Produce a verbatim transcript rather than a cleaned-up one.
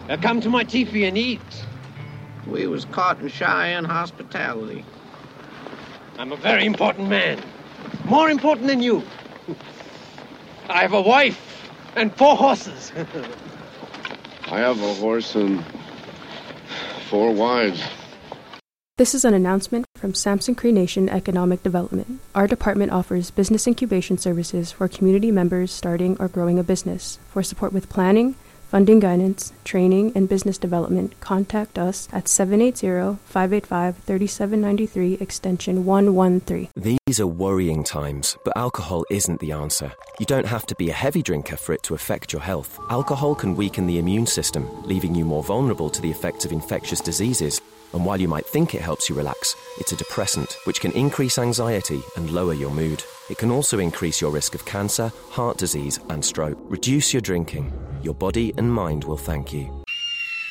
Uh, come to my teepee and eat. We was caught in Cheyenne hospitality. I'm a very important man. More important than you. I have a wife and four horses. I have a horse and four wives. This is an announcement from Samson Cree Nation Economic Development. Our department offers business incubation services for community members starting or growing a business. For support with planning, funding guidance, training, and business development, contact us at seven eight zero, five eight five, three seven nine three, extension one one three. These are worrying times, but alcohol isn't the answer. You don't have to be a heavy drinker for it to affect your health. Alcohol can weaken the immune system, leaving you more vulnerable to the effects of infectious diseases. And while you might think it helps you relax, it's a depressant, which can increase anxiety and lower your mood. It can also increase your risk of cancer, heart disease, and stroke. Reduce your drinking. Your body and mind will thank you.